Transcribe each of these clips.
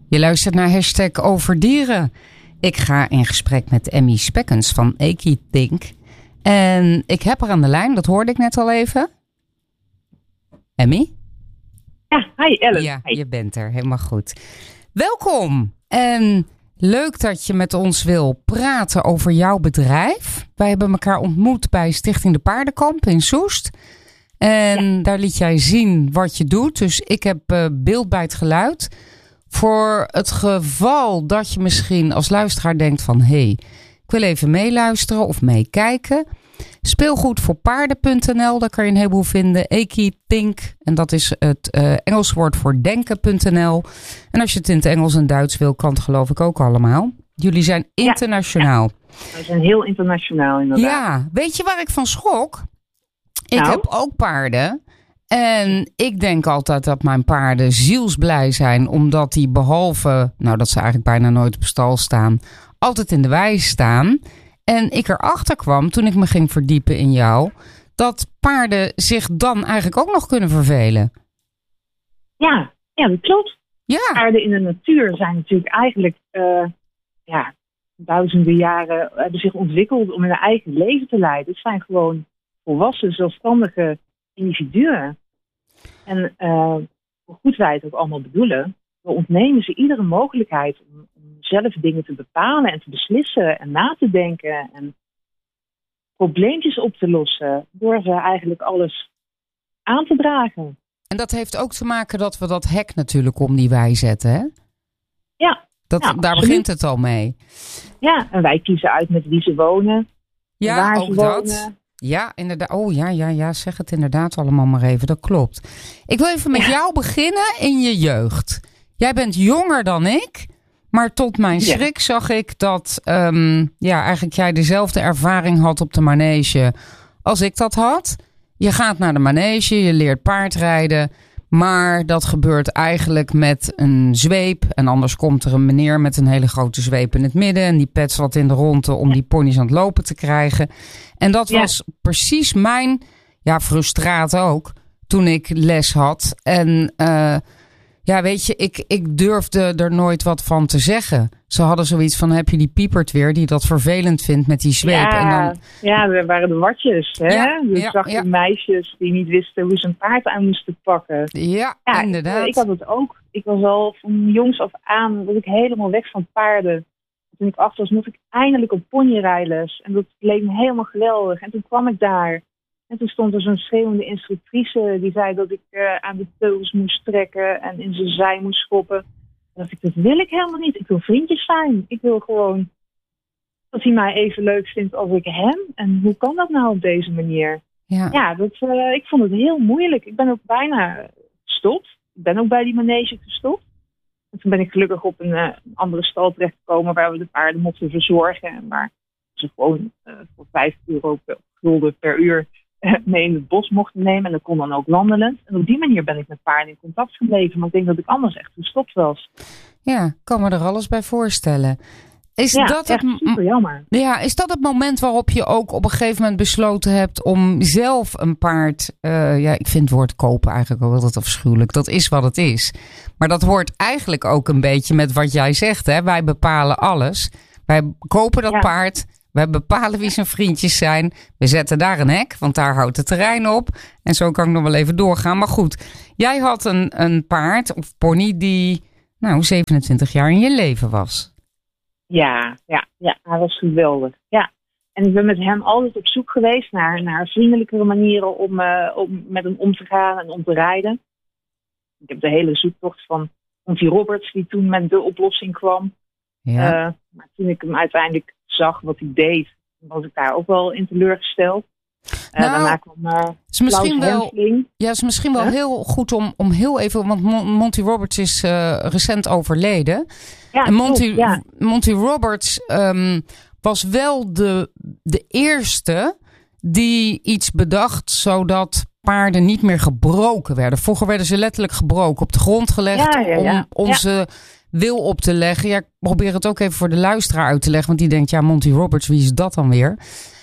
Je luistert naar #Overdieren. Ik ga in gesprek met Emmy Spekkens van Equithink. En ik heb haar aan de lijn, dat hoorde ik net al even. Emmy? Ja, hi Ellen. Ja, hi. je bent er, helemaal goed. Welkom en leuk dat je met ons wil praten over jouw bedrijf. Wij hebben elkaar ontmoet bij Stichting de Paardenkamp in Soest. En daar liet jij zien wat je doet. Dus ik heb beeld bij het geluid. Voor het geval dat je misschien als luisteraar denkt van... hey, ik wil even meeluisteren of meekijken. Speelgoed voor paarden.nl, daar kan je een heleboel vinden. Equithink, en dat is het Engels woord voor denken.nl. En als je het in het Engels en Duits wil, kan het geloof ik ook allemaal. Jullie zijn internationaal. Ja. We zijn heel internationaal inderdaad. Ja, weet je waar ik van schrok? Ik heb ook paarden. En ik denk altijd dat mijn paarden zielsblij zijn. Omdat die behalve, dat ze eigenlijk bijna nooit op stal staan, altijd in de wei staan. En ik erachter kwam, toen ik me ging verdiepen in jou, dat paarden zich dan eigenlijk ook nog kunnen vervelen. Ja, dat klopt. Ja. Paarden in de natuur zijn natuurlijk eigenlijk duizenden jaren hebben zich ontwikkeld om hun eigen leven te leiden. Het zijn gewoon volwassen, zelfstandige individuen. En hoe goed wij het ook allemaal bedoelen, we ontnemen ze iedere mogelijkheid om zelf dingen te bepalen en te beslissen en na te denken en probleempjes op te lossen door ze eigenlijk alles aan te dragen. En dat heeft ook te maken dat we dat hek natuurlijk om die wei zetten, hè? Ja. Daar begint het al mee. Ja, en wij kiezen uit met wie ze wonen. Ja, waar ook ze dat. wonen. Ja, inderdaad. Oh ja, zeg het inderdaad allemaal maar even. Dat klopt. Ik wil even met jou beginnen in je jeugd. Jij bent jonger dan ik, maar tot mijn schrik zag ik dat eigenlijk jij dezelfde ervaring had op de manege als ik dat had. Je gaat naar de manege, je leert paardrijden, maar dat gebeurt eigenlijk met een zweep. En anders komt er een meneer met een hele grote zweep in het midden en die petst wat in de ronde om die ponies aan het lopen te krijgen. En dat was precies mijn frustratie ook toen ik les had. En weet je, ik durfde er nooit wat van te zeggen. Ze hadden zoiets van, heb je die piepert weer die dat vervelend vindt met die zweep? Ja, er waren de watjes. Hè? Dus zag je meisjes die niet wisten hoe ze een paard aan moesten pakken. Ja, inderdaad. Ik had het ook. Ik was al van jongs af aan was ik helemaal weg van paarden. Toen ik 8 was, moest ik eindelijk op ponyrijles. En dat leek me helemaal geweldig. En toen kwam ik daar. En toen stond er zo'n schreeuwende instructrice die zei dat ik aan de teugels moest trekken en in zijn zij moest schoppen. En dacht ik, dat wil ik helemaal niet. Ik wil vriendjes zijn. Ik wil gewoon dat hij mij even leuk vindt als ik hem. En hoe kan dat nou op deze manier? Ik vond het heel moeilijk. Ik ben ook bijna gestopt. Ik ben ook bij die manege gestopt. En toen ben ik gelukkig op een andere stal terechtgekomen waar we de paarden mochten verzorgen. En waar ze gewoon voor €5 per uur mee in het bos mochten nemen. En dat kon dan ook landelend. En op die manier ben ik met paarden in contact gebleven. Maar ik denk dat ik anders echt gestopt was. Ja, ik kan me er alles bij voorstellen. Is dat echt super jammer. Ja, is dat het moment waarop je ook op een gegeven moment besloten hebt om zelf een paard... ik vind het woord kopen eigenlijk ook altijd afschuwelijk. Dat is wat het is. Maar dat hoort eigenlijk ook een beetje met wat jij zegt. Hè? Wij bepalen alles. Wij kopen dat paard... Wij bepalen wie zijn vriendjes zijn. We zetten daar een hek, want daar houdt het terrein op. En zo kan ik nog wel even doorgaan. Maar goed, jij had een paard of pony die 27 jaar in je leven was. Ja, hij was geweldig. Ja. En ik ben met hem altijd op zoek geweest naar vriendelijkere manieren om met hem om te gaan en om te rijden. Ik heb de hele zoektocht van Monty Roberts die toen met de oplossing kwam. Ja. Maar toen ik hem uiteindelijk zag wat hij deed, was ik daar ook wel in teleurgesteld. Daarna kwam is misschien wel heel goed om heel even, want Monty Roberts is recent overleden. Ja, en Monty Roberts was wel de eerste die iets bedacht zodat paarden niet meer gebroken werden. Vroeger werden ze letterlijk gebroken, op de grond gelegd om onze wil op te leggen. Ja, ik probeer het ook even voor de luisteraar uit te leggen, want die denkt, Monty Roberts, wie is dat dan weer?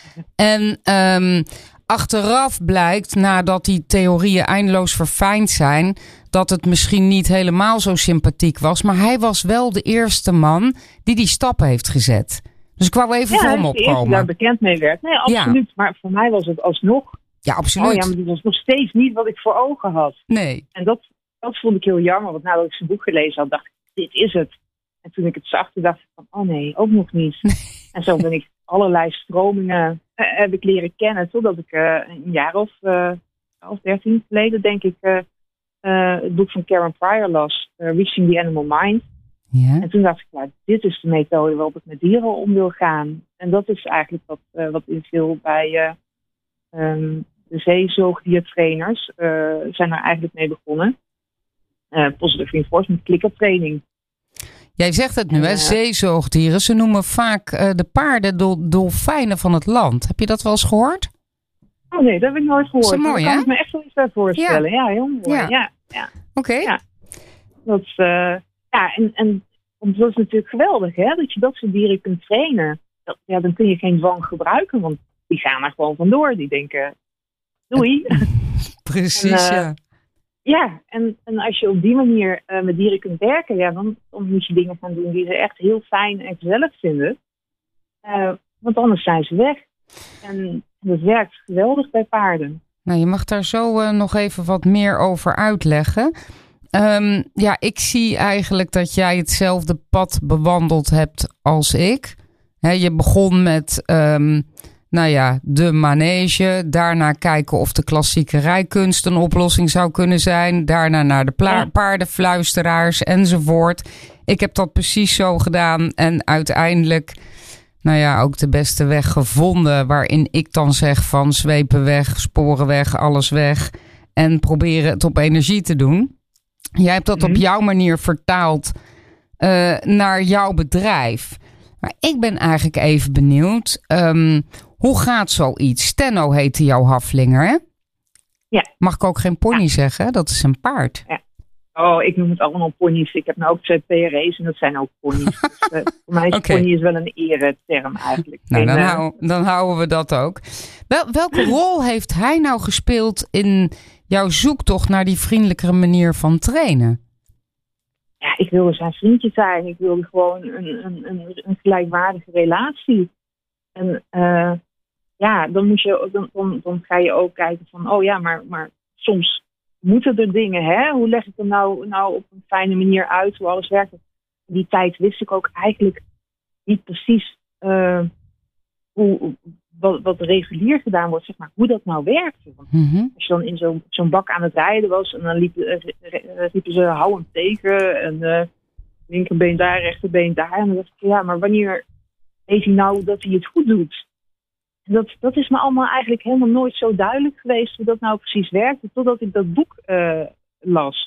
En achteraf blijkt, nadat die theorieën eindeloos verfijnd zijn, dat het misschien niet helemaal zo sympathiek was. Maar hij was wel de eerste man die stap heeft gezet. Dus ik wou even voor hem opkomen. Ja, daar bekend mee werd. Nee, absoluut. Ja. Maar voor mij was het alsnog... Ja, absoluut. Oh ja, maar dit was nog steeds niet wat ik voor ogen had. Nee. En dat vond ik heel jammer. Want nadat ik zijn boek gelezen had, dacht ik, dit is het. En toen ik het zag, toen dacht ik van, oh nee, ook nog niet. Nee. En zo ben ik allerlei stromingen heb ik leren kennen. Totdat ik een jaar of 13 geleden, denk ik, het boek van Karen Pryor las. Reaching the Animal Mind. Ja. En toen dacht ik, ja, dit is de methode waarop ik met dieren om wil gaan. En dat is eigenlijk wat inviel bij de zeezoogdiertrainers. Zijn er eigenlijk mee begonnen. Positive reinforcement, klikkertraining. Jij zegt het nu, hè? Zeezoogdieren. Ze noemen vaak de paarden dolfijnen van het land. Heb je dat wel eens gehoord? Oh nee, dat heb ik nooit gehoord. Dat is mooi, daar kan ik me echt wel iets bij voorstellen. Ja, heel mooi. Ja. Oké. Ja. Dat is natuurlijk geweldig, hè? Dat je dat soort dieren kunt trainen. Dan kun je geen dwang gebruiken, want die gaan er gewoon vandoor. Die denken, doei. Precies, ja. Ja, en als je op die manier met dieren kunt werken, ja, dan moet je dingen gaan doen die ze echt heel fijn en gezellig vinden. Want anders zijn ze weg. En dat werkt geweldig bij paarden. Nou, je mag daar zo nog even wat meer over uitleggen. Ik zie eigenlijk dat jij hetzelfde pad bewandeld hebt als ik. Je begon met de manege. Daarna kijken of de klassieke rijkunst een oplossing zou kunnen zijn. Daarna naar de paardenfluisteraars enzovoort. Ik heb dat precies zo gedaan. En uiteindelijk ook de beste weg gevonden. Waarin ik dan zeg van zwepen weg, sporen weg, alles weg. En proberen het op energie te doen. Jij hebt dat op jouw manier vertaald naar jouw bedrijf. Maar ik ben eigenlijk even benieuwd. Hoe gaat zoiets? Stenno heette jouw haflinger, hè? Ja. Mag ik ook geen pony zeggen? Dat is een paard. Ja. Oh, ik noem het allemaal ponies. Ik heb nou ook 2 PRE's en dat zijn ook ponies. Dus, voor mij is pony is wel een ereterm eigenlijk. Nou, dan houden we dat ook. Welke rol heeft hij nou gespeeld in jouw zoektocht naar die vriendelijkere manier van trainen? Ja, ik wilde zijn vriendje zijn. Ik wilde gewoon een gelijkwaardige relatie. En dan ga je ook kijken van, maar soms moeten er dingen, hè? Hoe leg ik hem nou op een fijne manier uit, hoe alles werkt? In die tijd wist ik ook eigenlijk niet precies wat regulier gedaan wordt, zeg maar, hoe dat nou werkte. Want als je dan in zo'n bak aan het rijden was en dan liepen ze hou hem tegen en linkerbeen daar, rechterbeen daar. En dan dacht ik, maar wanneer weet hij nou dat hij het goed doet? En dat is me allemaal eigenlijk helemaal nooit zo duidelijk geweest hoe dat nou precies werkte, totdat ik dat boek las.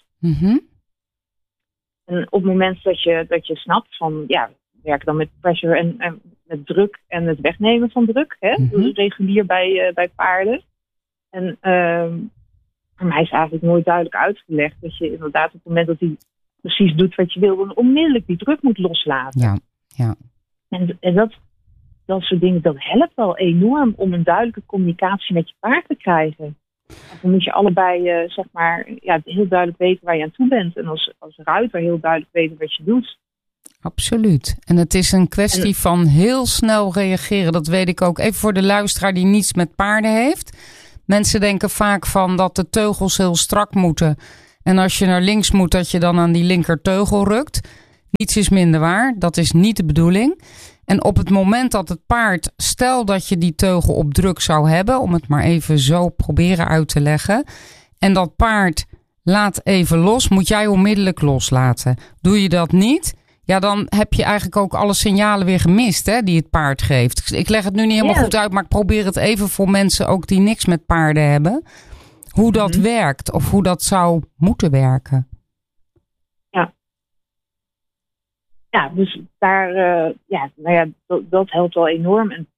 En op het moment dat je snapt van, werk dan met pressure en met druk en het wegnemen van druk, hè? Dus regulier bij paarden. En voor mij is eigenlijk nooit duidelijk uitgelegd dat je inderdaad op het moment dat hij precies doet wat je wil, dan onmiddellijk die druk moet loslaten. Ja. En dat soort dingen, dat helpt wel enorm om een duidelijke communicatie met je paard te krijgen. En dan moet je allebei heel duidelijk weten waar je aan toe bent. En als ruiter heel duidelijk weten wat je doet. Absoluut. En het is een kwestie van heel snel reageren. Dat weet ik ook. Even voor de luisteraar die niets met paarden heeft. Mensen denken vaak van dat de teugels heel strak moeten. En als je naar links moet, dat je dan aan die linker teugel rukt. Niets is minder waar. Dat is niet de bedoeling. En op het moment dat het paard, stel dat je die teugel op druk zou hebben, om het maar even zo proberen uit te leggen. En dat paard laat even los, moet jij onmiddellijk loslaten. Doe je dat niet, dan heb je eigenlijk ook alle signalen weer gemist, hè, die het paard geeft. Ik leg het nu niet helemaal goed uit, maar ik probeer het even voor mensen ook die niks met paarden hebben. Hoe dat werkt of hoe dat zou moeten werken. Ja, dus daar, dat helpt wel enorm. En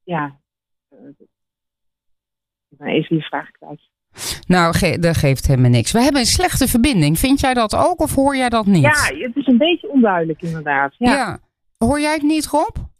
ik ben even die vraag kwijt. Nou, dat geeft helemaal niks. We hebben een slechte verbinding. Vind jij dat ook of hoor jij dat niet? Ja, het is een beetje onduidelijk inderdaad. Ja. Hoor jij het niet, Rob?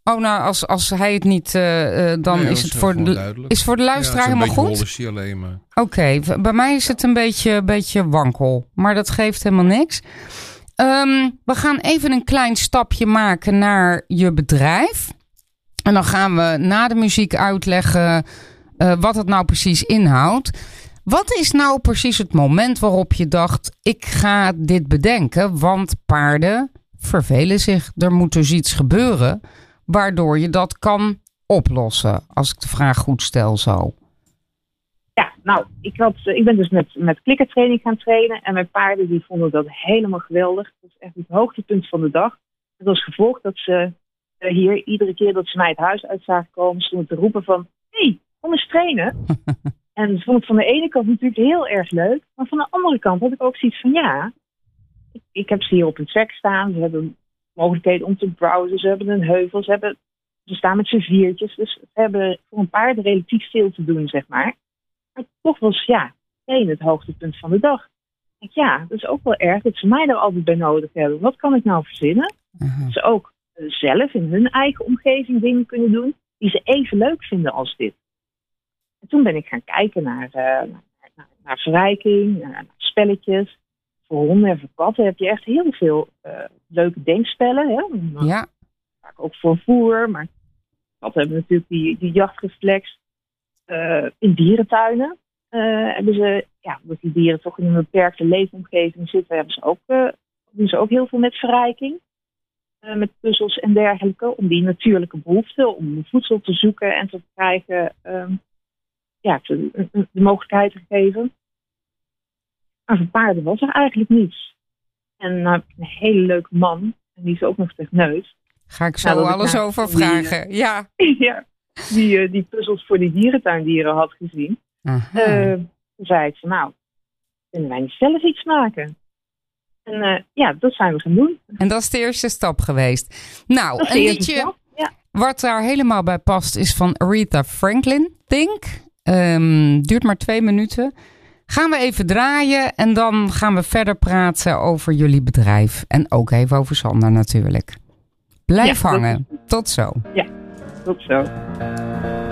Oh, nou, als hij het niet, dan is het voor de luisteraar helemaal goed? Het is een beetje alleen maar. Oké, bij mij is het een beetje wankel. Maar dat geeft helemaal niks. We gaan even een klein stapje maken naar je bedrijf. En dan gaan we na de muziek uitleggen wat het nou precies inhoudt. Wat is nou precies het moment waarop je dacht, ik ga dit bedenken, want paarden vervelen zich. Er moet dus iets gebeuren waardoor je dat kan oplossen, als ik de vraag goed stel zo. Ja, nou, ik ben dus met klikkertraining gaan trainen en mijn paarden die vonden dat helemaal geweldig. Dat is echt het hoogtepunt van de dag. Dat was gevolg dat ze hier iedere keer dat ze mij het huis uit zagen komen, stonden te roepen van, hey, kom eens trainen. En dat vond ik van de ene kant natuurlijk heel erg leuk. Maar van de andere kant had ik ook zoiets van ja. Ik heb ze hier op een trek staan. Ze hebben mogelijkheden om te browsen. Ze hebben een heuvel. Ze staan met z'n viertjes. Dus ze hebben voor een paard relatief veel te doen, zeg maar. Maar toch was trainen het hoogtepunt van de dag. Ja, dat is ook wel erg dat ze mij daar altijd bij nodig hebben. Wat kan ik nou verzinnen? Dat ze ook zelf in hun eigen omgeving dingen kunnen doen die ze even leuk vinden als dit. En toen ben ik gaan kijken naar verrijking, naar spelletjes. Voor honden en voor katten heb je echt heel veel leuke denkspellen. Hè? Ja. Vaak ook voor voer, maar katten hebben natuurlijk die jachtreflex. In dierentuinen hebben ze, omdat die dieren toch in een beperkte leefomgeving zitten, doen ze ook heel veel met verrijking. Met puzzels en dergelijke, om die natuurlijke behoeften, om voedsel te zoeken en te krijgen, de mogelijkheid te geven. Maar voor paarden was er eigenlijk niets. En nou heb ik een hele leuke man, en die is ook nog techneut. Ga ik zo alles over vragen, ja. Die puzzels voor die dierentuindieren had gezien. Toen zei ik van nou, kunnen wij niet zelf iets maken? En dat zijn we gaan doen. En dat is de eerste stap geweest. Nou, een liedje wat daar helemaal bij past is van Aretha Franklin, Think. Duurt maar 2 minuten. Gaan we even draaien en dan gaan we verder praten over jullie bedrijf. En ook even over Sander natuurlijk. Blijf hangen. Tot zo. Ja, tot zo.